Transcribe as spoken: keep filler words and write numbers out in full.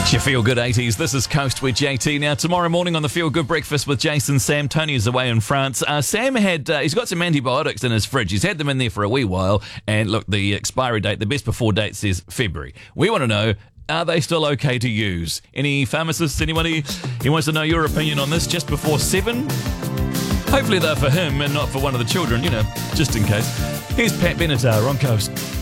It's your Feel Good eighties. This is Coast with J T. Now, tomorrow morning on the Feel Good Breakfast with Jason, Sam, Tony is away in France. Uh, Sam had, uh, he's got some antibiotics in his fridge. He's had them in there for a wee while. And look, the expiry date, the best before date says February. We want to know, are they still okay to use? Any pharmacists, anybody? He wants to know your opinion on this just before seven. Hopefully they're for him and not for one of the children, you know, just in case. Here's Pat Benatar on Coast.